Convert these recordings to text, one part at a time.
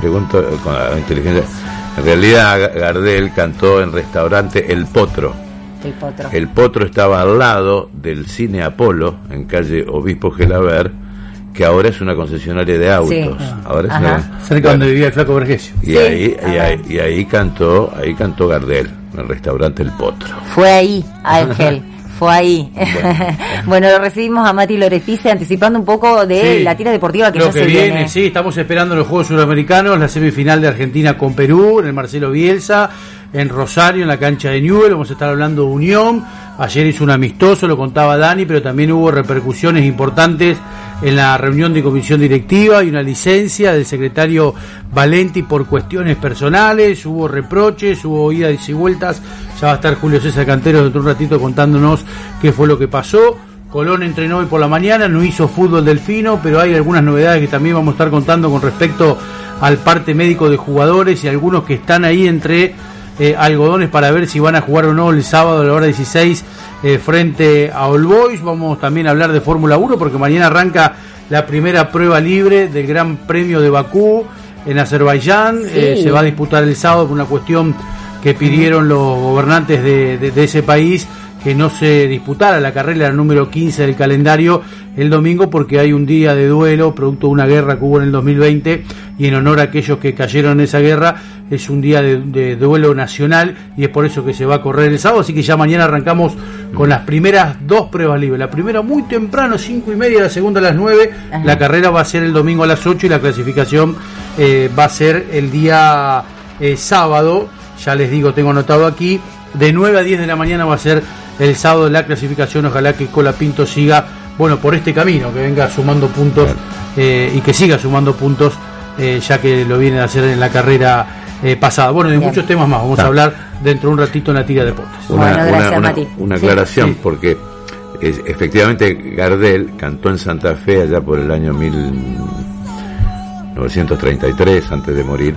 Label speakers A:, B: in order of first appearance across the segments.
A: pregunto con la inteligencia. En realidad Gardel cantó en restaurante El Potro. El Potro estaba al lado del Cine Apolo, en calle Obispo Gelabert, que ahora es una concesionaria de autos. Sí. Ahora es
B: cerca donde vivía el Flaco Vergesio.
A: Y ahí cantó Gardel, en el restaurante El Potro.
C: Fue ahí, Ángel. Fue ahí. Bueno, lo recibimos a Mati Lorefice anticipando un poco de la tira deportiva que ya se viene.
B: Sí, estamos esperando los Juegos Suramericanos, la semifinal de Argentina con Perú, en el Marcelo Bielsa, en Rosario, en la cancha de Newell. Vamos a estar hablando de Unión. Ayer hizo un amistoso, lo contaba Dani, pero también hubo repercusiones importantes en la reunión de comisión directiva y una licencia del secretario Valenti por cuestiones personales. Hubo reproches, hubo idas y vueltas. Ya va a estar Julio César Cantero dentro de un ratito contándonos qué fue lo que pasó. Colón entrenó hoy por la mañana, no hizo fútbol delfino, pero hay algunas novedades que también vamos a estar contando con respecto al parte médico de jugadores y algunos que están ahí entre algodones para ver si van a jugar o no el sábado a la hora 16 frente a All Boys. Vamos también a hablar de Fórmula 1 porque mañana arranca la primera prueba libre del Gran Premio de Bakú en Azerbaiyán. Se va a disputar el sábado por una cuestión que pidieron los gobernantes de ese país, que no se disputara la carrera número 15 del calendario el domingo, porque hay un día de duelo producto de una guerra que hubo en el 2020, y en honor a aquellos que cayeron en esa guerra es un día de duelo nacional, y es por eso que se va a correr el sábado. Así que ya mañana arrancamos con las primeras dos pruebas libres, la primera muy temprano, 5:30, la segunda a las 9. Ajá. La carrera va a ser el domingo a las 8 y la clasificación va a ser el día sábado. Ya les digo, tengo anotado aquí, de 9 a 10 de la mañana va a ser el sábado de la clasificación. Ojalá que Colapinto siga, bueno, por este camino, que venga sumando puntos y que siga sumando puntos, ya que lo viene a hacer en la carrera pasada. Bueno, de muchos temas más vamos a hablar dentro de un ratito en la Tira de Deportes.
A: Una aclaración, porque efectivamente Gardel cantó en Santa Fe allá por el año 1933, antes de morir.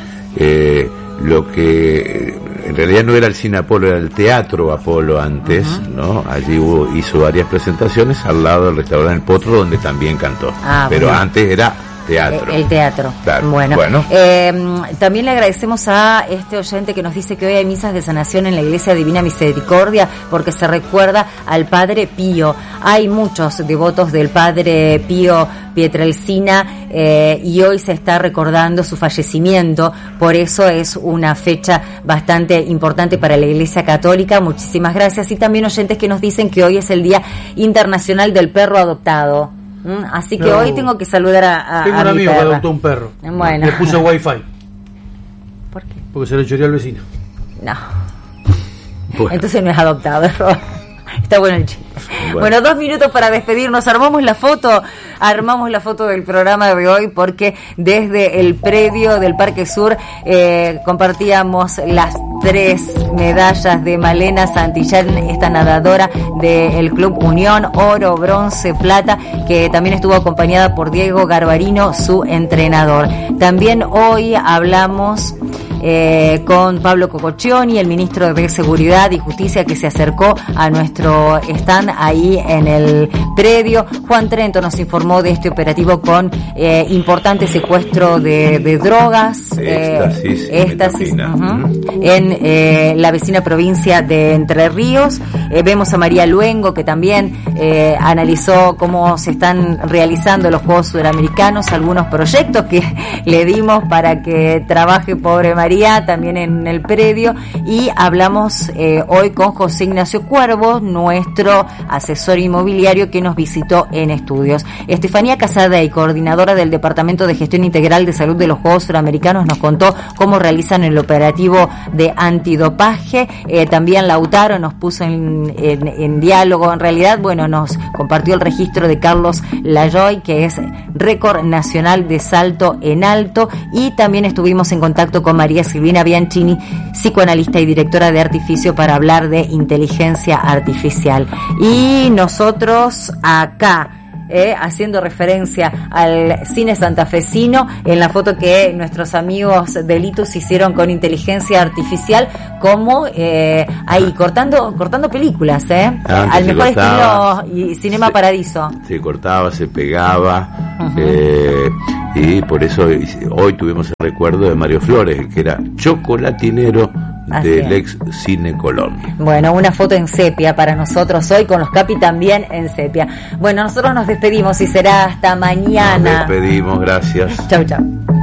A: Lo que en realidad no era el Cine Apolo, era el Teatro Apolo antes, ¿no? Allí hizo varias presentaciones al lado del restaurante El Potro, donde también cantó. Pero antes era teatro.
C: El teatro.
A: Claro.
C: Bueno. También le agradecemos a este oyente que nos dice que hoy hay misas de sanación en la Iglesia Divina Misericordia, porque se recuerda al Padre Pío. Hay muchos devotos del Padre Pío Pietrelcina y hoy se está recordando su fallecimiento, por eso es una fecha bastante importante para la Iglesia Católica. Muchísimas gracias. Y también oyentes que nos dicen que hoy es el Día Internacional del Perro Adoptado. Así que hoy tengo que saludar a
B: tengo un amigo que adoptó un perro.
C: Bueno.
B: Le puso wifi.
C: ¿Por qué?
B: Porque se lo choreó al vecino.
C: No. Bueno. Entonces no es adoptado, es robado. Está bueno el chiste. Bueno, 2 minutos para despedirnos. Armamos la foto del programa de hoy, porque desde el predio del Parque Sur compartíamos las 3 medallas de Malena Santillán, esta nadadora del Club Unión, oro, bronce, plata, que también estuvo acompañada por Diego Garbarino, su entrenador. También hoy hablamos con Pablo Cococcioni, el ministro de Seguridad y Justicia, que se acercó a nuestro stand ahí en el predio. Juan Trento nos informó de este operativo con importante secuestro de drogas, éxtasis en la vecina provincia de Entre Ríos. Vemos a María Luengo, que también analizó cómo se están realizando los Juegos Suramericanos, algunos proyectos que le dimos para que trabaje pobre María también en el predio. Y hablamos hoy con José Ignacio Cuervo, nuestro asesor inmobiliario, que nos visitó en estudios. Estefanía Casadei, coordinadora del Departamento de Gestión Integral de Salud de los Juegos Suramericanos, nos contó cómo realizan el operativo de antidopaje. También Lautaro nos puso en diálogo, en realidad, bueno, nos compartió el registro de Carlos Lajoy, que es récord nacional de salto en alto. Y también estuvimos en contacto con María Silvina Bianchini, psicoanalista y directora de Artificio, para hablar de inteligencia artificial. Y nosotros acá, haciendo referencia al cine santafesino, en la foto que nuestros amigos de Litus hicieron con inteligencia artificial, como ahí cortando películas, al mejor estilo y Cinema Paradiso.
A: Se cortaba, se pegaba. Y por eso hoy tuvimos el recuerdo de Mario Flores, que era chocolatinero del ex Cine Colón.
C: Bueno, una foto en sepia para nosotros hoy, con los Capi también en sepia. Bueno, nosotros nos despedimos y será hasta mañana.
A: Nos despedimos, gracias.
C: Chau, chau.